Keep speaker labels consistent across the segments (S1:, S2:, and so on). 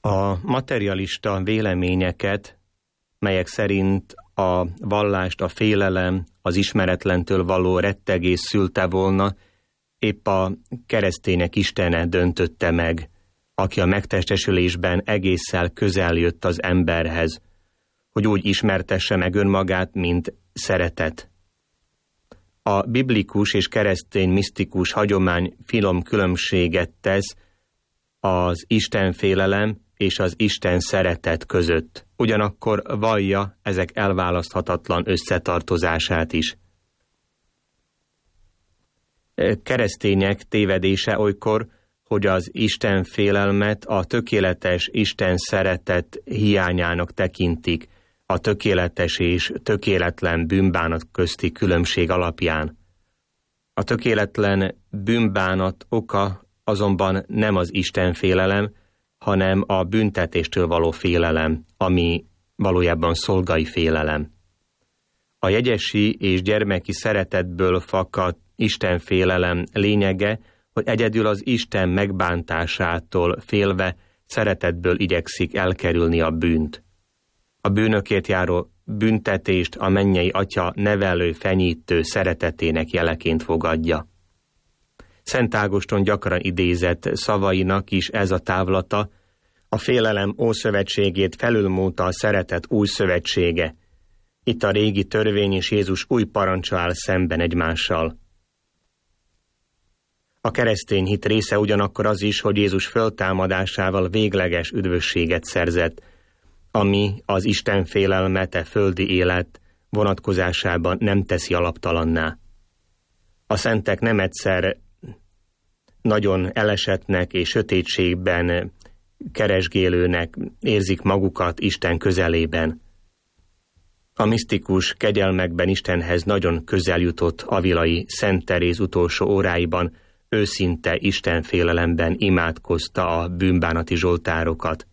S1: A materialista véleményeket, melyek szerint a vallást a félelem, az ismeretlentől való rettegés szülte volna, épp a keresztények istene döntötte meg, aki a megtestesülésben egésszel közel jött az emberhez, hogy úgy ismertesse meg önmagát, mint szeretet. A biblikus és keresztény misztikus hagyomány finom különbséget tesz az istenfélelem és az Isten szeretet között. Ugyanakkor vallja ezek elválaszthatatlan összetartozását is. Keresztények tévedése olykor, hogy az Isten félelmet a tökéletes Isten szeretet hiányának tekintik, a tökéletes és tökéletlen bűnbánat közti különbség alapján. A tökéletlen bűnbánat oka azonban nem az Isten félelem, hanem a büntetéstől való félelem, ami valójában szolgai félelem. A jegyesi és gyermeki szeretetből fakad Isten félelem lényege, hogy egyedül az Isten megbántásától félve szeretetből igyekszik elkerülni a bűnt. A bűnökért járó büntetést a mennyei Atya nevelő, fenyítő szeretetének jeleként fogadja. Szent Ágoston gyakran idézett szavainak is ez a távlata, a félelem ószövetségét felülmúlta a szeretet új szövetsége. Itt a régi törvény és Jézus új parancsa áll szemben egymással. A keresztény hit része ugyanakkor az is, hogy Jézus föltámadásával végleges üdvösséget szerzett, ami az Isten félelmete földi élet vonatkozásában nem teszi alaptalanná. A szentek nem egyszer nagyon elesettnek és sötétségben keresgélőnek érzik magukat Isten közelében. A misztikus kegyelmekben Istenhez nagyon közel jutott avilai Szent Teréz utolsó óráiban őszinte istenfélelemben imádkozta a bűnbánati zsoltárokat.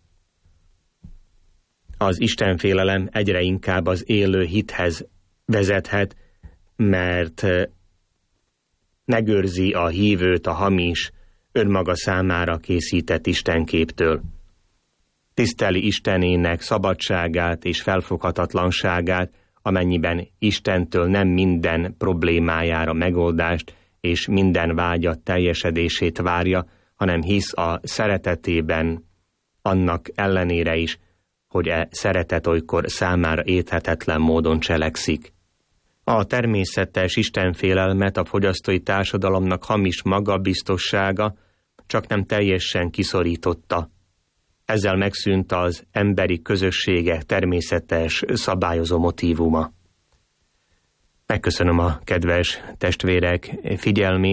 S1: Az istenfélelem egyre inkább az élő hithez vezethet, mert megőrzi a hívőt a hamis, önmaga számára készített istenképtől. Tiszteli Istenének szabadságát és felfoghatatlanságát, amennyiben Istentől nem minden problémájára megoldást és minden vágya teljesedését várja, hanem hisz a szeretetében, annak ellenére is, hogy e szeretet olykor számára érthetetlen módon cselekszik. A természetes istenfélelmet a fogyasztói társadalomnak hamis magabiztossága csak nem teljesen kiszorította. Ezzel megszűnt az emberi közösségek természetes szabályozó motívuma. Megköszönöm a kedves testvérek figyelmét.